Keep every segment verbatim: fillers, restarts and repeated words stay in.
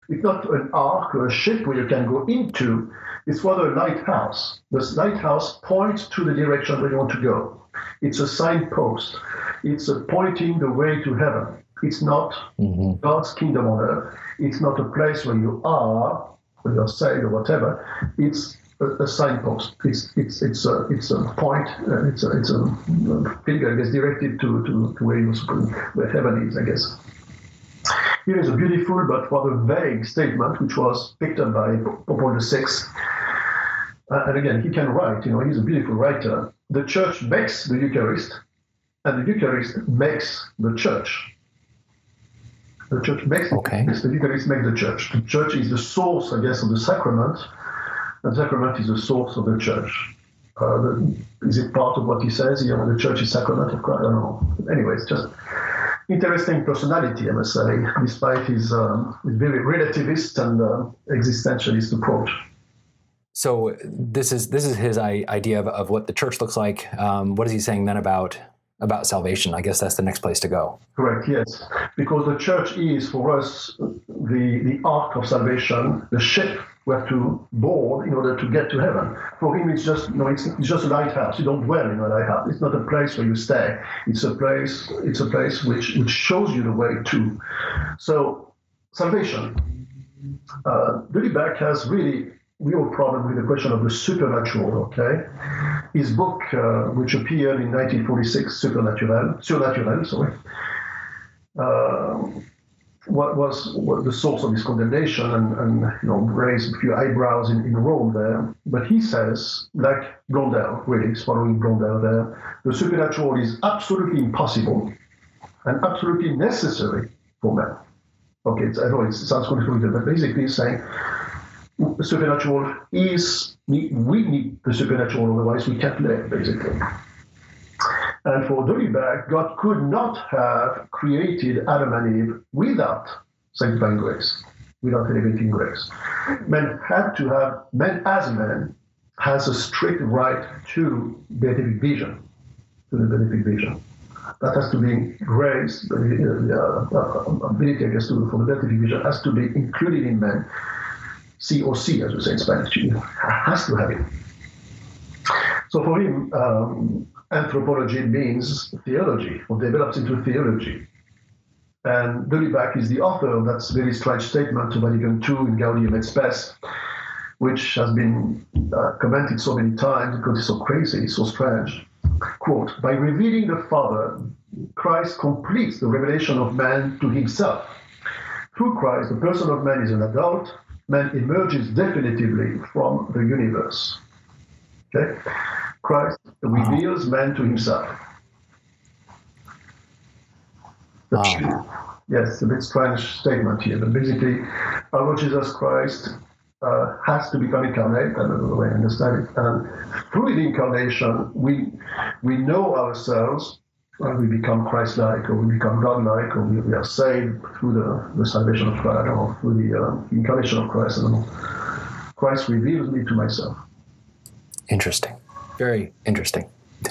it's not an ark or a ship where you can go into. It's rather a lighthouse. This lighthouse points to the direction where you want to go. It's a signpost. It's a pointing the way to heaven. It's not mm-hmm. God's kingdom on earth. It's not a place where you are, where you're saved or whatever. It's a, a signpost. It's it's it's a it's a point. Uh, it's a it's a finger that's directed to, to, to where you're supposed, where heaven is, I guess. Here is a beautiful but rather vague statement, which was picked up by Pope Paul the Sixth. Uh, and again, he can write. You know, he's a beautiful writer. The Church makes the Eucharist, and the Eucharist makes the Church. The Church makes okay. the, the Eucharist makes the Church. The Church is the source, I guess, of the sacrament. The sacrament is the source of the Church. Uh, the, is it part of what he says here? The Church is sacrament of Christ? I don't know. Anyway, it's just interesting personality, I must say, despite his, um, his very relativist and uh, existentialist approach. So this is this is his idea of, of what the church looks like. Um, what is he saying then about about salvation? I guess that's the next place to go. Correct, yes. Because the church is, for us, the, the ark of salvation, the ship we have to board in order to get to heaven. For him, it's just, you know, it's, it's just a lighthouse. You don't dwell in a lighthouse. It's not a place where you stay. It's a place, it's a place which, which shows you the way to. So, salvation. Uh, Delibac has really real problem with the question of the supernatural, okay? His book, uh, which appeared in nineteen forty-six, Supernatural, Surnaturel, sorry, uh, what was, was the source of his condemnation and, and you know, raised a few eyebrows in, in Rome there. But he says, like Blondel, really, he's following Blondel there, the supernatural is absolutely impossible and absolutely necessary for man. Okay, it's, I know it sounds confusing, but basically he's saying, the supernatural is, we need the supernatural, otherwise we can't live, basically. And for Delibac, God could not have created Adam and Eve without sanctifying grace, without elevating grace. Man had to have, man as man, has a strict right to beatific vision, to the beatific vision. That has to be grace, the uh, ability, I guess, to, for the beatific vision has to be included in man. C or C, as we say in Spanish, has to have it. So for him, um, anthropology means theology, or develops into theology. And Delibac is the author of that very strange statement to Vatican two in Gaudium et Spes, which has been uh, commented so many times because it's so crazy, so strange. Quote, by revealing the Father, Christ completes the revelation of man to himself. Through Christ, the person of man is an adult. Man emerges definitively from the universe. Okay? Christ reveals man to himself. Wow. Yes, a bit strange statement here, but basically, our Lord Jesus Christ uh, has to become incarnate, I don't know the way I understand it, and through the incarnation, we we know ourselves, and we become Christ-like, or we become God-like, or we, we are saved through the, the salvation of Christ, or through the uh, incarnation of Christ. I don't know. Christ reveals me to myself. Interesting. Very interesting.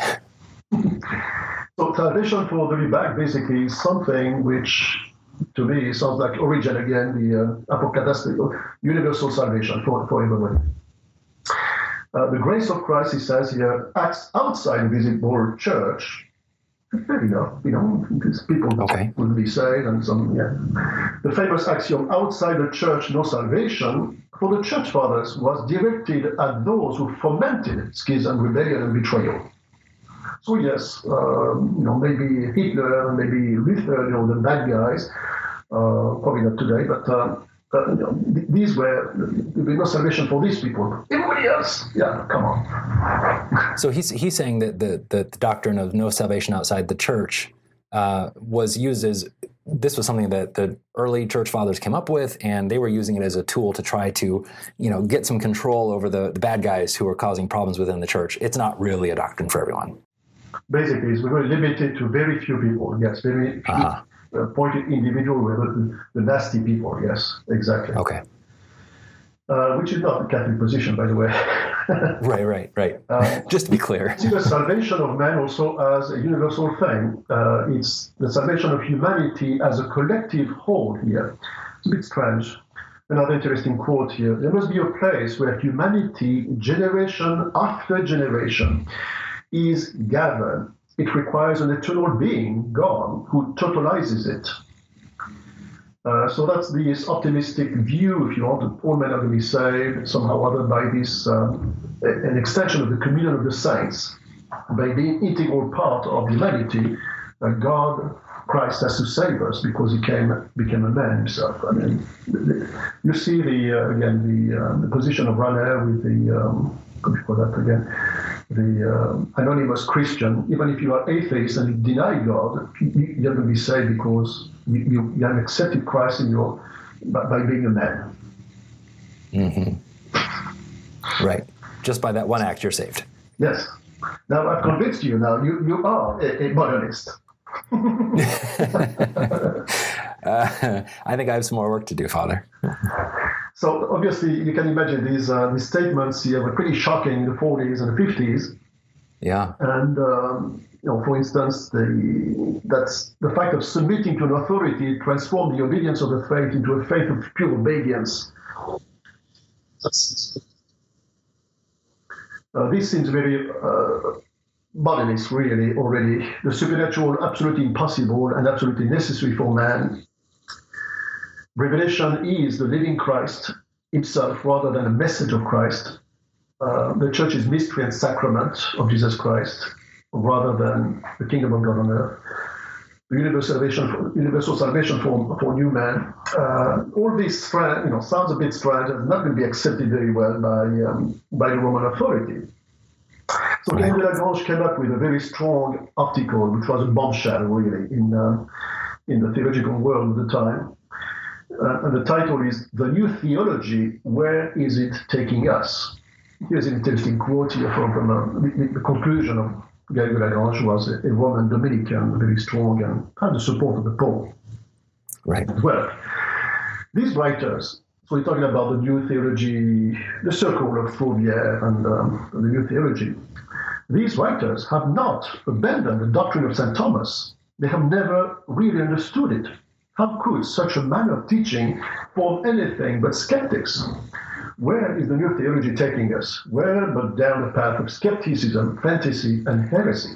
So salvation for Delibac basically is something which, to me, sounds like origin again, the uh, apocatastatic, universal salvation for, for everybody. Uh, the grace of Christ, he says here, acts outside the visible church. Fair enough, you know, because people okay. will be saved and some, yeah. The famous axiom, outside the church, no salvation, for the church fathers was directed at those who fomented schism, rebellion, and betrayal. So yes, um, you know, maybe Hitler, maybe Luther, you know, the bad guys, uh, probably not today, but uh, uh, you know, th- these were, there was no salvation for these people. Everybody else, yeah, come on. So he's he's saying that the, the, the doctrine of no salvation outside the church uh, was used as, this was something that the early church fathers came up with, and they were using it as a tool to try to, you know, get some control over the, the bad guys who were causing problems within the church. It's not really a doctrine for everyone. Basically, it's very limited to very few people, yes, very few uh-huh. uh, pointed individual, the, the nasty people, yes, exactly. Okay. Uh, which is not the Catholic position, by the way. right, right, right. Um, Just to be clear. See, the salvation of man also as a universal thing. Uh, it's the salvation of humanity as a collective whole here. It's a bit strange. Another interesting quote here: there must be a place where humanity, generation after generation, is gathered. It requires an eternal being, God, who totalizes it. Uh, so that's this optimistic view, if you want, that all men are going to be saved, somehow or other, by this, um, an extension of the communion of the saints, by being integral part of humanity, that God, Christ, has to save us because he came, became a man himself. I mean, you see the uh, again the uh, the position of Ranière with the um, what do you call that again? The uh, anonymous Christian. Even if you are atheist and you deny God, you, you're going to be saved because you, you, you have accepted Christ in your by, by being a man. Mm-hmm. Right. Just by that one act, you're saved. Yes. Now I've convinced you. Now you you are a, a modernist. uh, I think I have some more work to do, Father. So obviously, you can imagine these uh, these statements here were pretty shocking in the forties and the fifties. Yeah. And um, you know, for instance, the that's the fact of submitting to an authority transformed the obedience of the faith into a faith of pure obedience. Uh, this seems very uh, modernist, really, already. The supernatural, absolutely impossible and absolutely necessary for man. Revelation is the living Christ himself rather than a message of Christ. Uh, the church is mystery and sacrament of Jesus Christ rather than the kingdom of God on earth. The universal salvation for, universal salvation for, for new man. Uh, all this you know, sounds a bit strange and not going to be accepted very well by, um, by the Roman authority. So Ken de Lagrange came up with a very strong article, which was a bombshell, really, in, uh, in the theological world at the time. Uh, and the title is The New Theology, Where Is It Taking Us? Here's an interesting quote here from, from uh, the, the conclusion of Ken de Lagrange, who was a, a Roman Dominican, very strong, and had the support of the Pope. Right. Well, these writers, so we're talking about the new theology, the circle of Fourier and um, the new theology. These writers have not abandoned the doctrine of Saint Thomas. They have never really understood it. How could such a manner of teaching form anything but skeptics? Where is the new theology taking us? Where but down the path of skepticism, fantasy, and heresy?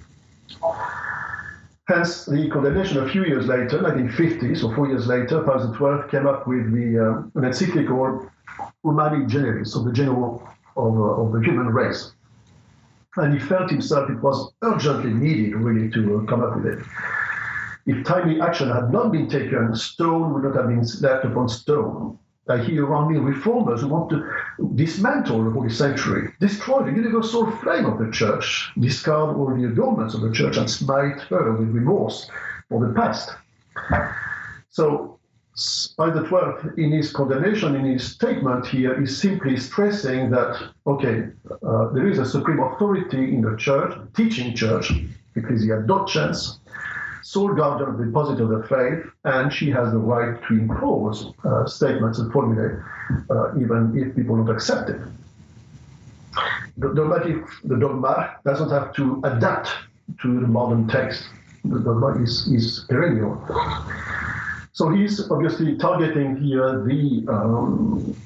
Hence, the condemnation a few years later, nineteen fifty, so four years later, Pius the twelfth came up with the uh, an encyclical Humani Generis, so the general of, uh, of the human race. And he felt himself it was urgently needed, really, to uh, come up with it. If timely action had not been taken, stone would not have been left upon stone. I hear around me reformers who want to dismantle the Holy Sanctuary, destroy the universal flame of the Church, discard all the adornments of the Church, and smite her with remorse for the past. So, Pius the twelfth, in his condemnation, in his statement here, is simply stressing that, okay, uh, there is a supreme authority in the Church, teaching Church, Ecclesia Docens, sole guardian of the deposit of the faith, and she has the right to impose uh, statements and formulae, uh, even if people don't accept it. The dogmatic, the dogma doesn't have to adapt to the modern text. The dogma is, is perennial. So he's obviously targeting here the um,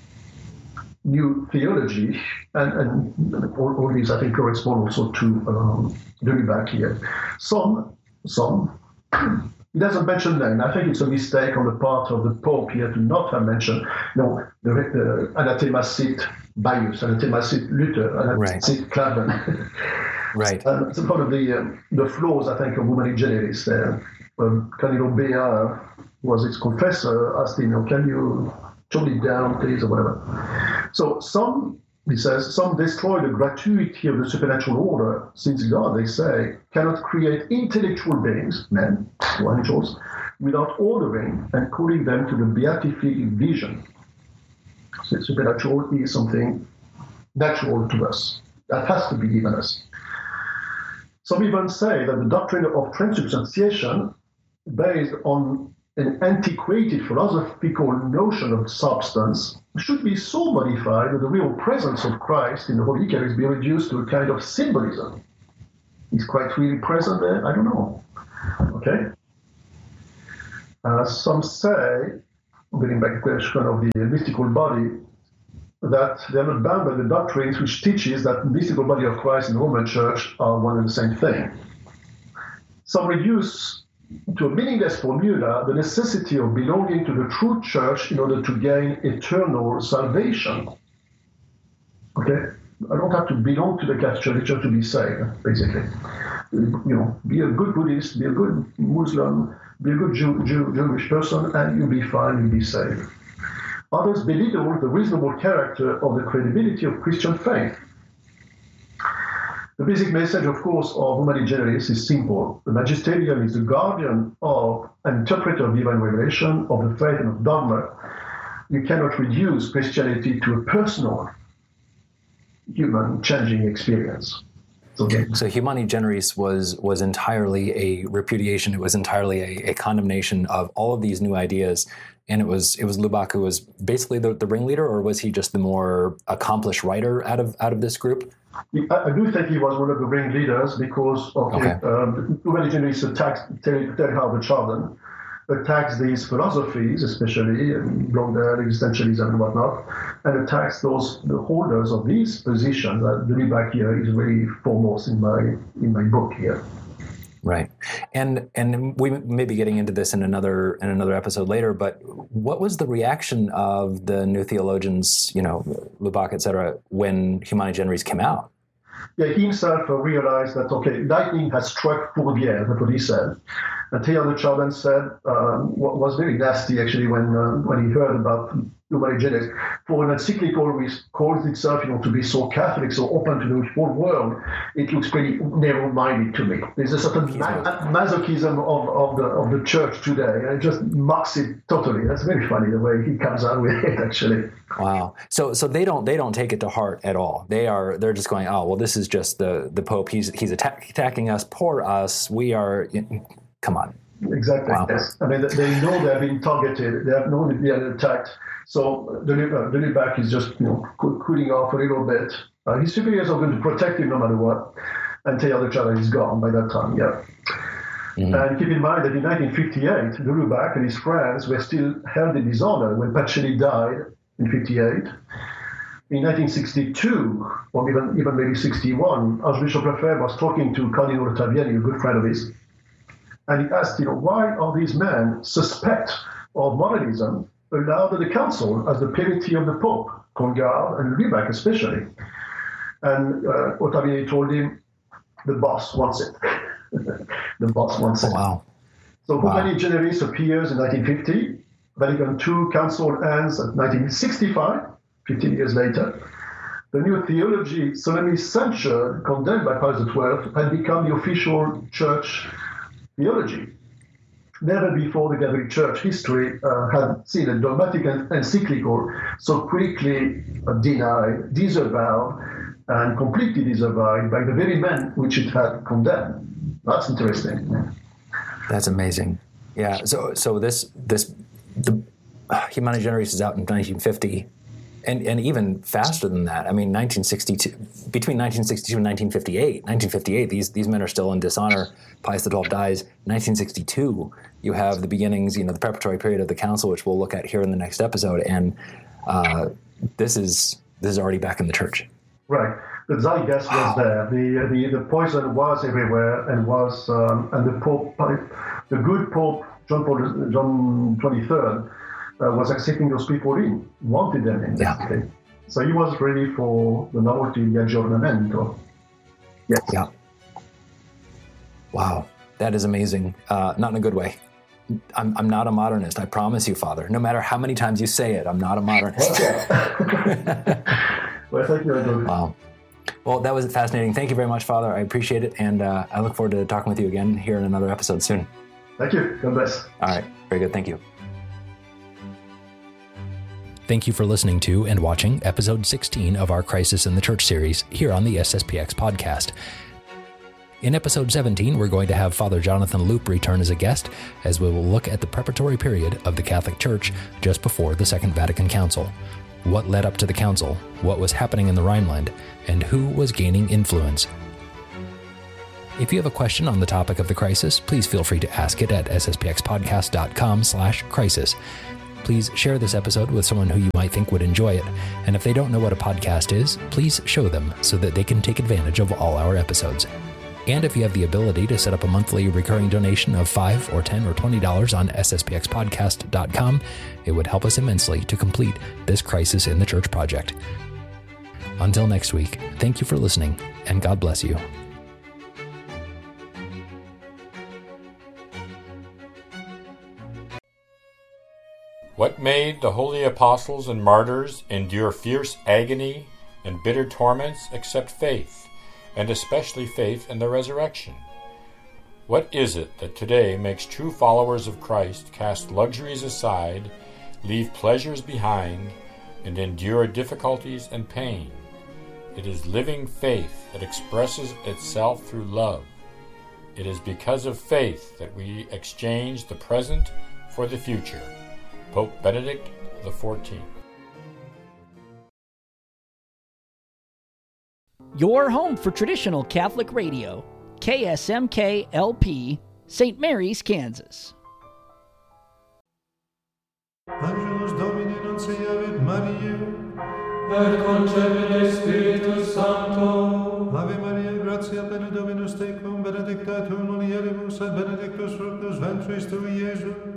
new theology, and, and all, all these, I think, correspond also to um, Delibac here. Some Some. He doesn't mention them. I think it's a mistake on the part of the Pope here to not have mentioned, no, the, the anathema sit Baius, anathema sit Luther, anathema right. sit Calvin. Right. And it's one of the, uh, the flaws, I think, of Humani Generis there. Um, Cardinal Bea, uh, was its confessor, asked him, oh, can you tone it down, please, or whatever. So some, he says, some destroy the gratuity of the supernatural order, since God, they say, cannot create intellectual beings, men or angels, without ordering and calling them to the beatific vision. So supernatural is something natural to us. That has to be given us. Some even say that the doctrine of transubstantiation, based on an antiquated philosophical notion of substance, should be so modified that the real presence of Christ in the Holy Eucharist be reduced to a kind of symbolism. Is Christ really present there? I don't know. Okay? Uh, some say getting back to the question of the mystical body, that they're not bound by the doctrines which teaches that the mystical body of Christ and the Roman Church are one and the same thing. Some reduce to a meaningless formula the necessity of belonging to the true church in order to gain eternal salvation. Okay? I don't have to belong to the Catholic Church to be saved, basically. You know, be a good Buddhist, be a good Muslim, be a good Jew, Jew, Jewish person, and you'll be fine, you'll be saved. Others belittle the reasonable character of the credibility of Christian faith. The basic message, of course, of Humani Generis is simple. The magisterium is the guardian of and interpreter of divine revelation, of the faith and of dogma. You cannot reduce Christianity to a personal, human, changing experience. So, so Humani Generis was was entirely a repudiation. It was entirely a, a condemnation of all of these new ideas, and it was it was Lubac who was basically the, the ringleader, or was he just the more accomplished writer out of out of this group? I, I do think he was one of the ringleaders because of okay. um, Humani Generis attacks Teilhard Chardin, attacks these philosophies, especially Blondel, existentialism, and whatnot, and attacks those the holders of these positions. Uh, the Lubac here is really foremost in my in my book here. Right, and and we may be getting into this in another in another episode later. But what was the reaction of the new theologians, you know, Lubac, et cetera, when Humani Generis came out? Yeah, he himself uh, realized that, okay, lightning has struck Fourvière, that's what he said. And Teilhard Chardin said, um, what was very nasty actually when uh, when he heard about Humani Generis. For an encyclical which calls itself, you know, to be so Catholic, so open to the whole world, it looks pretty narrow-minded to me. There's a certain ma- masochism of, of the of the church today, and it just mocks it totally. That's very funny the way he comes out with it, actually. Wow. So so they don't they don't take it to heart at all. They are they're just going, oh well, this is just the the Pope. He's he's attack, attacking us. Poor us. We are. Come on. Exactly. Wow. Yes. I mean, they know they're being targeted. They have known that they are attacked. So the uh, the Lubac is just, you know, cooling off a little bit. Uh, his superiors are going to protect him no matter what. And Teilhard Chardin is gone by that time. Yeah. Mm-hmm. And keep in mind that in nineteen fifty-eight, the Lubac and his friends were still held in dishonor when Pacelli died in fifty-eight. In nineteen sixty-two, or even even maybe sixty-one, Archbishop Lefebvre was talking to Cardinal Ottaviani, a good friend of his, and he asked, you know, why are these men suspect of modernism allowed at the council as the purity of the Pope, Congar and Lubac especially? And uh, Ottaviani told him, the boss wants it. The boss wants oh, it. Wow. So wow. Humani Generis appears in nineteen fifty. Vatican Two Council ends in nineteen sixty-five, fifteen years later. The new theology, solemnly censured, condemned by Pius the twelfth, had become the official church theology. Never before the Catholic Church history uh, had seen a dogmatic encyclical so quickly uh, denied, disavowed, and completely disavowed by the very men which it had condemned. That's interesting. That's amazing. Yeah. So so this this the uh, Humani Generis is out in nineteen fifty. And and even faster than that. I mean, nineteen sixty-two, between nineteen sixty-two and nineteen fifty-eight, nineteen fifty-eight, these these men are still in dishonor. Pius the twelfth dies. nineteen sixty-two, you have the beginnings, you know, the preparatory period of the council, which we'll look at here in the next episode. And uh, this is this is already back in the church. Right. The zeitgeist was there. The, the the poison was everywhere, and was um, and the Pope, the good Pope John Paul John twenty-third. Uh, was accepting those people in, wanted them in. Yeah. Basically. So he was ready for the novelty, the aggiornamento. Yes. Yeah. Wow, that is amazing. Uh, not in a good way. I'm, I'm not a modernist, I promise you, Father. No matter how many times you say it, I'm not a modernist. Okay. Well, thank you, Andrew. Wow. Well, that was fascinating. Thank you very much, Father. I appreciate it, and uh, I look forward to talking with you again here in another episode soon. Thank you. God bless. All right. Very good. Thank you. Thank you for listening to and watching episode sixteen of our Crisis in the Church series here on the S S P X podcast. In episode seventeen, we're going to have Father Jonathan Loop return as a guest, as we will look at the preparatory period of the Catholic Church just before the Second Vatican Council. What led up to the council, what was happening in the Rhineland, and who was gaining influence. If you have a question on the topic of the crisis, please feel free to ask it at s s p x podcast dot com slash crisis. Please share this episode with someone who you might think would enjoy it. And if they don't know what a podcast is, please show them so that they can take advantage of all our episodes. And if you have the ability to set up a monthly recurring donation of five or ten or twenty dollars on S S P X podcast dot com, it would help us immensely to complete this Crisis in the Church project. Until next week, thank you for listening, and God bless you. What made the holy apostles and martyrs endure fierce agony and bitter torments except faith, and especially faith in the resurrection? What is it that today makes true followers of Christ cast luxuries aside, leave pleasures behind, and endure difficulties and pain? It is living faith that expresses itself through love. It is because of faith that we exchange the present for the future. Pope Benedict the fourteenth. Your home for traditional Catholic radio, K S M K L P, Saint Mary's, Kansas. Angelus Domini nunciavit Mariae, et concepit Spiritus Sancto. Ave Maria, gratia plena Dominus tecum, benedicta tu mulieribus, et benedictus fructus ventris tui, Iesus.